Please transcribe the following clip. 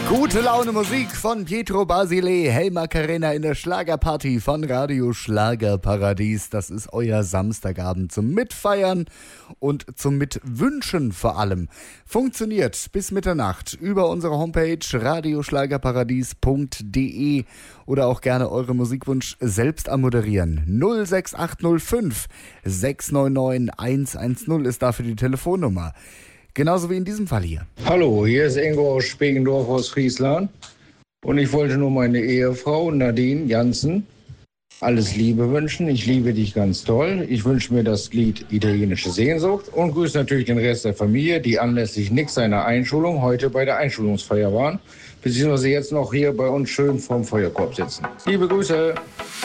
Gute Laune Musik von Pietro Basile, Hey Macarena in der Schlagerparty von Radio Schlagerparadies. Das ist euer Samstagabend zum Mitfeiern und zum Mitwünschen vor allem. Funktioniert bis Mitternacht über unsere Homepage radioschlagerparadies.de oder auch gerne eure Musikwunsch selbst anmoderieren. 06805 699 110 ist dafür die Telefonnummer. Genauso wie in diesem Fall hier. Hallo, hier ist Ingo aus Spegendorf aus Friesland und ich wollte nur meine Ehefrau Nadine Jansen alles Liebe wünschen. Ich liebe dich ganz toll. Ich wünsche mir das Lied Italienische Sehnsucht und grüße natürlich den Rest der Familie, die anlässlich Nix seiner Einschulung heute bei der Einschulungsfeier waren, beziehungsweise jetzt noch hier bei uns schön vorm Feuerkorb sitzen. Liebe Grüße!